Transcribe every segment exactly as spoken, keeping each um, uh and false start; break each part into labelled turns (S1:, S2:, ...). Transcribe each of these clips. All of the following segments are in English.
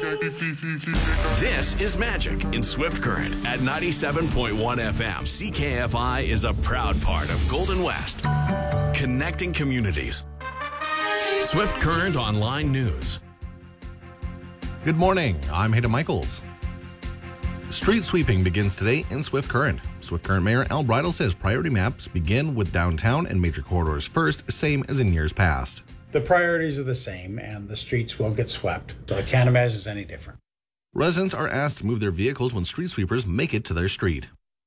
S1: This is Magic in Swift Current at ninety-seven point one F M. C K F I is a proud part of Golden West, connecting communities. Swift Current Online News.
S2: Good morning, I'm Hayden Michaels. Street sweeping begins today in Swift Current. Swift Current Mayor Al Bridle says priority maps begin with downtown and major corridors first, same as in years past.
S3: The priorities are the same and the streets will get swept, so I can't imagine it's any different.
S2: Residents are asked to move their vehicles when street sweepers make it to their street.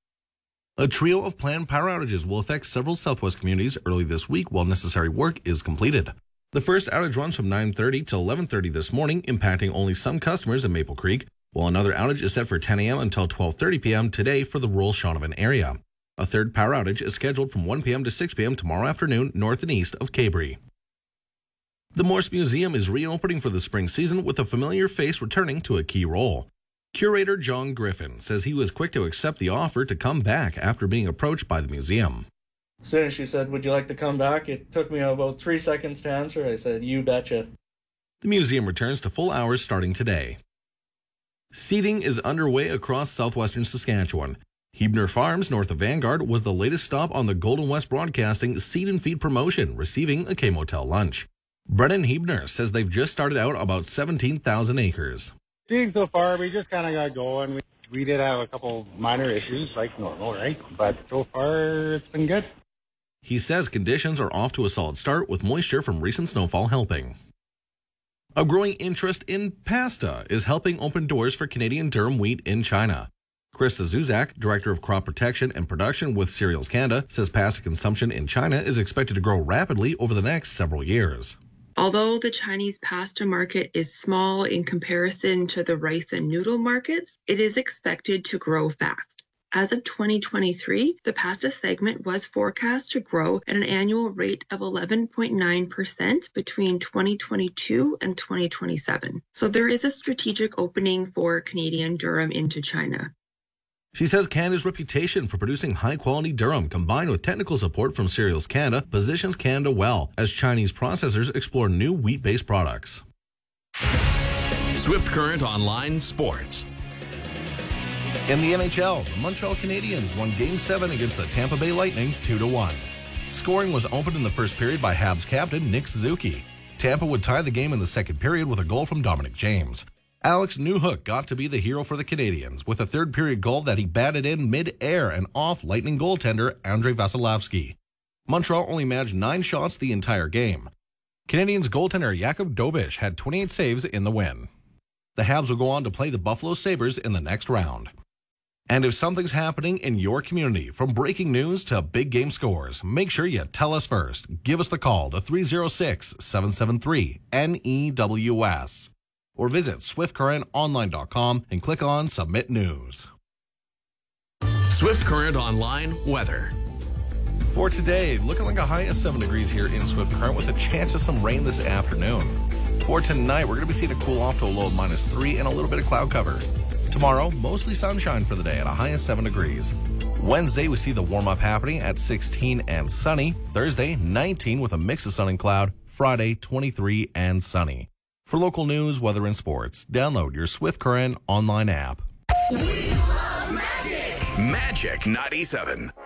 S2: A trio of planned power outages will affect several Southwest communities early this week while necessary work is completed. The first outage runs from nine thirty to eleven thirty this morning, impacting only some customers in Maple Creek, while another outage is set for ten a.m. until twelve thirty p.m. today for the rural Shaunavon area. A third power outage is scheduled from one p.m. to six p.m. tomorrow afternoon north and east of Cabri. The Morse Museum is reopening for the spring season with a familiar face returning to a key role. Curator John Griffin says he was quick to accept the offer to come back after being approached by the museum.
S4: As soon as she said, "Would you like to come back?" it took me about three seconds to answer. I said, "You betcha."
S2: The museum returns to full hours starting today. Seeding is underway across southwestern Saskatchewan. Hebner Farms, north of Vanguard, was the latest stop on the Golden West Broadcasting Seed and Feed promotion, receiving a K-Motel lunch. Brennan Hebner says they've just started out about seventeen thousand acres.
S5: Seeing so far, we just kind of got going. We, we did have a couple minor issues, like normal, right? But so far, it's been good.
S2: He says conditions are off to a solid start with moisture from recent snowfall helping. A growing interest in pasta is helping open doors for Canadian durum wheat in China. Krista Zuzak, Director of Crop Protection and Production with Cereals Canada, says pasta consumption in China is expected to grow rapidly over the next several years.
S6: Although the Chinese pasta market is small in comparison to the rice and noodle markets, it is expected to grow fast. As of twenty twenty-three, the pasta segment was forecast to grow at an annual rate of eleven point nine percent between twenty twenty-two and twenty twenty-seven. So there is a strategic opening for Canadian durum into China.
S2: She says Canada's reputation for producing high-quality durum combined with technical support from Cereals Canada positions Canada well as Chinese processors explore new wheat-based products.
S1: Swift Current Online Sports.
S2: In the N H L, the Montreal Canadiens won Game seven against the Tampa Bay Lightning two to one. Scoring was opened in the first period by Habs captain Nick Suzuki. Tampa would tie the game in the second period with a goal from Dominic James. Alex Newhook got to be the hero for the Canadiens with a third period goal that he batted in mid-air and off Lightning goaltender Andrei Vasilevsky. Montreal only managed nine shots the entire game. Canadiens goaltender Jakub Dobish had twenty-eight saves in the win. The Habs will go on to play the Buffalo Sabres in the next round. And if something's happening in your community, from breaking news to big game scores, make sure you tell us first. Give us the call to three oh six, seven seven three, N E W S. Or visit swift current online dot com and click on Submit News.
S1: Swift Current Online Weather.
S2: For today, looking like a high of seven degrees here in Swift Current with a chance of some rain this afternoon. For tonight, we're going to be seeing it cool off to a low of minus three and a little bit of cloud cover. Tomorrow, mostly sunshine for the day at a high of seven degrees. Wednesday, we see the warm-up happening at sixteen and sunny. Thursday, nineteen with a mix of sun and cloud. Friday, twenty-three and sunny. For local news, weather, and sports, download your Swift Current online app.
S1: We love Magic! Magic ninety-seven.